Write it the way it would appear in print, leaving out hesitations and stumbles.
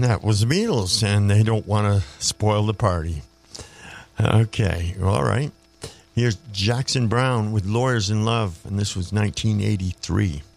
That was the Beatles, and they don't want to spoil the party. Okay, all right. Here's Jackson Browne with Lawyers in Love, and this was 1983.